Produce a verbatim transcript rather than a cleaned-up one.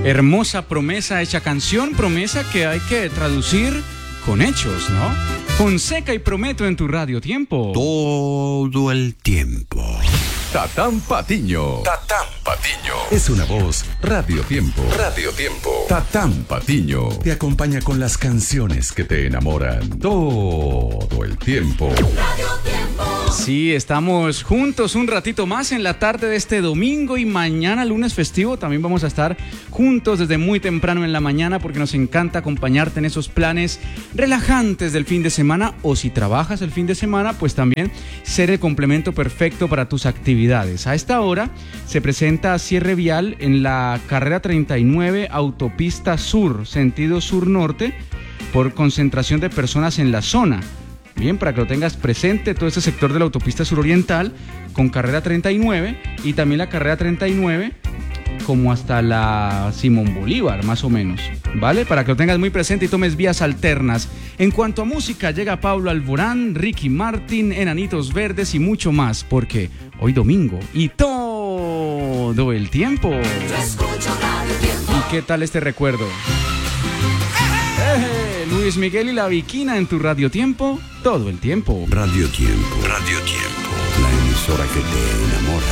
Hermosa promesa hecha canción, promesa que hay que traducir con hechos, ¿no? Fonseca y Prometo en tu Radio Tiempo. Todo el tiempo. Tatán Patiño. Tatán Patiño. Es una voz. Radio Tiempo. Radio Tiempo. Tatán Patiño te acompaña con las canciones que te enamoran todo el tiempo. Radio Tiempo. Sí, estamos juntos un ratito más en la tarde de este domingo y mañana lunes festivo también vamos a estar juntos desde muy temprano en la mañana porque nos encanta acompañarte en esos planes relajantes del fin de semana, o si trabajas el fin de semana, pues también ser el complemento perfecto para tus actividades. A esta hora se presenta cierre vial en la carrera treinta y nueve, autopista sur, sentido sur-norte, por concentración de personas en la zona. Bien, para que lo tengas presente, todo este sector de la autopista suroriental con carrera treinta y nueve y también la carrera treinta y nueve como hasta la Simón Bolívar, más o menos, ¿vale? Para que lo tengas muy presente y tomes vías alternas. En cuanto a música, llega Pablo Alborán, Ricky Martin, Enanitos Verdes y mucho más, porque hoy domingo y todo el tiempo. Yo escucho Radio Tiempo. ¿Y qué tal este recuerdo? Eh, Luis Miguel y La Viquina en tu Radio Tiempo, todo el tiempo. Radio Tiempo. Radio Tiempo. La emisora que te enamora.